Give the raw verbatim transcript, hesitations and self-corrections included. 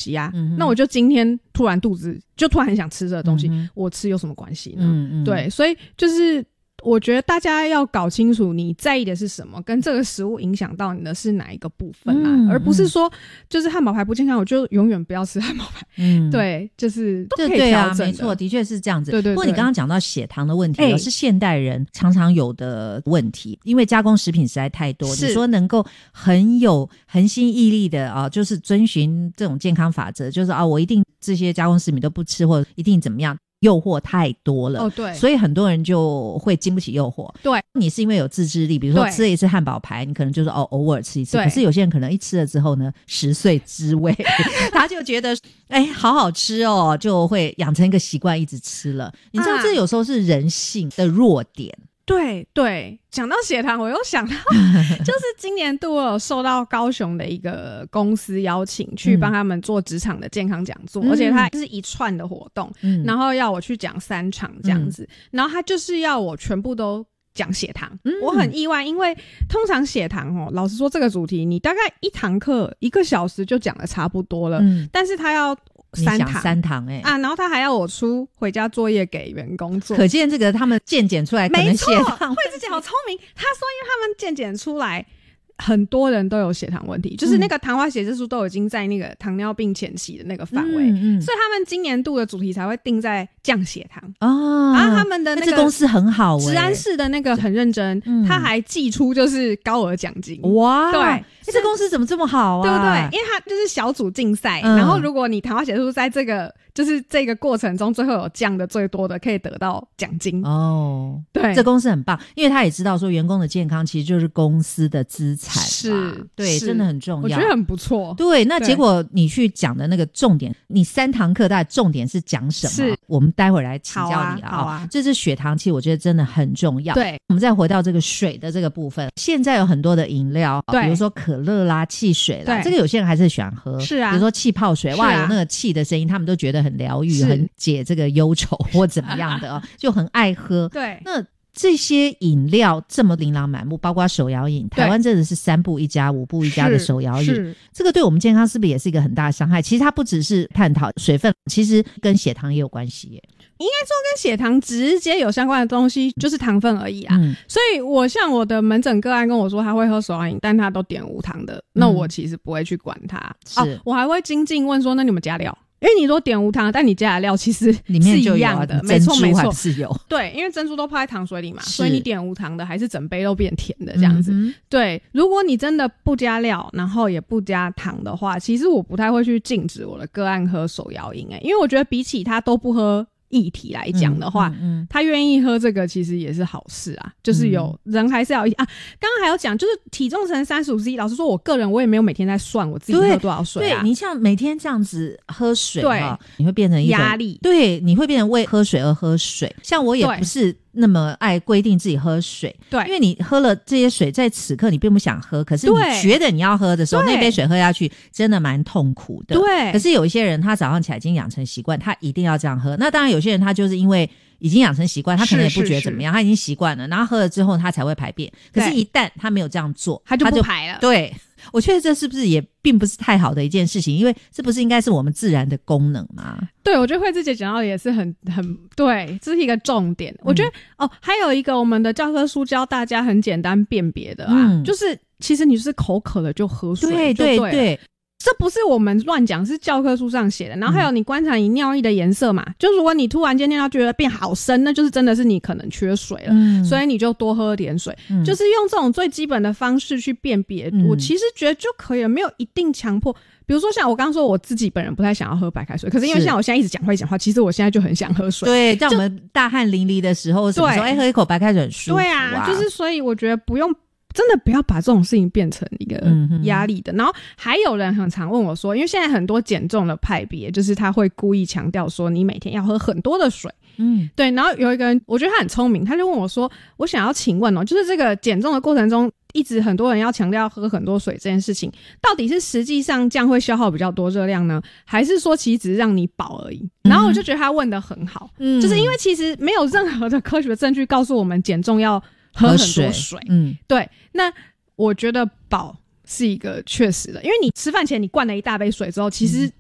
系啊、嗯、那我就今天突然肚子就突然很想吃这个东西、嗯、我吃有什么关系呢、嗯嗯、对，所以就是我觉得大家要搞清楚你在意的是什么，跟这个食物影响到你的是哪一个部分啦、嗯、而不是说就是汉堡排不健康我就永远不要吃汉堡排。嗯，对，就是都可以调整的。 对啊，没错，的确是这样子。 对对对。 不过你刚刚讲到血糖的问题、欸、是现代人常常有的问题，因为加工食品实在太多，你说能够很有恒心毅力的啊，就是遵循这种健康法则，就是啊，我一定这些加工食品都不吃，或者一定怎么样。诱惑太多了，哦，对，所以很多人就会经不起诱惑。对，你是因为有自制力，比如说吃了一次汉堡排，你可能就是哦偶尔吃一次，可是有些人可能一吃了之后呢，十岁之味，他就觉得哎好好吃哦，就会养成一个习惯，一直吃了。你知道、啊、这有时候是人性的弱点。 对对，讲到血糖我又想到就是今年度我有受到高雄的一个公司邀请去帮他们做职场的健康讲座、嗯、而且它是一串的活动、嗯、然后要我去讲三场这样子、嗯、然后他就是要我全部都讲血糖、嗯、我很意外，因为通常血糖哦，老实说这个主题你大概一堂课一个小时就讲的差不多了、嗯、但是他要三堂三堂哎、欸、 啊，然后他还要我出回家作业给员工做， 可见这个他们健检出来可能血糖， 没错，慧芝姐好聪明。他说因为他们健检出来很多人都有血糖问题，就是那个糖化血色素都已经在那个糖尿病前期的那个范围、嗯嗯、所以他们今年度的主题才会定在降血糖哦。然后他们的那个公司很好、欸、 食安室的那个很认真、嗯、他还寄出就是高额奖金。 哇， 对， 这公司怎么这么好啊， 对不对？因为他就是小组竞赛、嗯、然后如果你糖化血色素在这个就是这个过程中最后有降的最多的可以得到奖金哦。对， 这公司很棒，因为他也知道说员工的健康其实就是公司的资产， 是， 对，真的很重要， 我觉得很不错。 对，那结果你去讲的那个重点，你三堂课大概重点是讲什么？是我们待会儿来请教你了啊、哦。好啊，这是血糖，其实我觉得真的很重要。对，我们再回到这个水的这个部分，现在有很多的饮料，对，比如说可乐啦、汽水啦，这个有些人还是喜欢喝，是啊，比如说气泡水，哇，有那个气的声音，他们都觉得很疗愈，很解这个忧愁或怎么样的、哦、就很爱喝。对，那这些饮料这么琳琅满目，包括手摇饮，台湾真的是三步一家五步一家的手摇饮，这个对我们健康是不是也是一个很大的伤害？其实它不只是探讨水分，其实跟血糖也有关系耶。 应该说跟血糖直接有相关的东西就是糖分而已啊、嗯、所以我像我的门诊个案跟我说他会喝手摇饮，但他都点无糖的、嗯、那我其实不会去管他。是、哦、我还会精进问说那你们加料，因为你都点无糖，但你加的料其实里面就有、啊、 是一样的，没错没错， 是有。 对，因为珍珠都泡在糖水里嘛，所以你点无糖的还是整杯都变甜的这样子、嗯、对，如果你真的不加料然后也不加糖的话，其实我不太会去禁止我的个案喝手摇饮、欸、因为我觉得比起他都不喝议题来讲的话、嗯嗯嗯、他愿意喝这个其实也是好事啊，就是有、嗯、人还是要啊。刚刚还有讲就是体重乘三十五 C， 老实说我个人我也没有每天在算我自己喝多少水啊。 对，你像每天这样子喝水，对，你会变成一种压力， 对，你会变成为喝水而喝水。像我也不是那么爱规定自己喝水，对，因为你喝了这些水在此刻你并不想喝，可是你觉得你要喝的时候那杯水喝下去真的蛮痛苦的。对，可是有一些人他早上起来已经养成习惯，他一定要这样喝。那当然有些人他就是因为已经养成习惯，他可能也不觉得怎么样，他已经习惯了，然后喝了之后他才会排便。可是一旦他没有这样做， 他就不排了。 对，我觉得这是不是也并不是太好的一件事情，因为这不是应该是我们自然的功能吗？ 对，我觉得慧芝姐讲到的也是很很对，这是一个重点。我觉得、嗯、哦，还有一个我们的教科书教大家很简单辨别的啊、嗯，就是其实你是口渴了就喝水，对对 对, 对，这不是我们乱讲，是教科书上写的。然后还有你观察你尿液的颜色嘛、嗯、就如果你突然间尿觉得变好深，那就是真的是你可能缺水了、嗯、所以你就多喝点水、嗯、就是用这种最基本的方式去辨别、嗯、我其实觉得就可以了，没有一定强迫。比如说像我刚刚说我自己本人不太想要喝白开水，可是因为像我现在一直讲话一直讲话，其实我现在就很想喝水。 对，在我们大汗淋漓的时候什么时候哎、欸、喝一口白开水很舒服、啊、 对啊，就是所以我觉得不用，真的不要把这种事情变成一个压力的、嗯、然后还有人很常问我说，因为现在很多减重的派别就是他会故意强调说你每天要喝很多的水，嗯，对，然后有一个人我觉得他很聪明，他就问我说我想要请问哦，就是这个减重的过程中一直很多人要强调喝很多水这件事情，到底是实际上这样会消耗比较多热量呢，还是说其实只是让你饱而已、嗯、然后我就觉得他问得很好、嗯、就是因为其实没有任何的科学证据告诉我们减重要喝很多水, 水嗯，对，那我觉得饱是一个确实的，因为你吃饭前你灌了一大杯水之后，其实